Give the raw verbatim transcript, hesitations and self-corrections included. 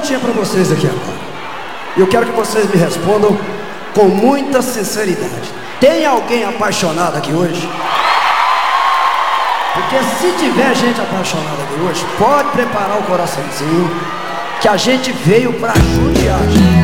perguntinha para vocês aqui agora. E eu quero que vocês me respondam com muita sinceridade. Tem alguém apaixonado aqui hoje? Porque se tiver gente apaixonada aqui hoje, pode preparar o coraçãozinho, que a gente veio para judiar.